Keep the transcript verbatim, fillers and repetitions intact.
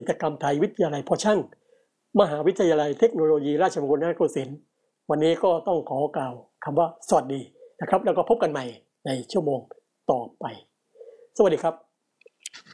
ตรกรรมไทยวิทยาลัยพอช่างมหาวิทยาลัยเทคโนโลยีราชมงคลนครโกสินทร์วันนี้ก็ต้องขอกล่าวคำว่าสวัสดีนะครับแล้วก็พบกันใหม่ในชั่วโมงต่อไปสวัสดีครับ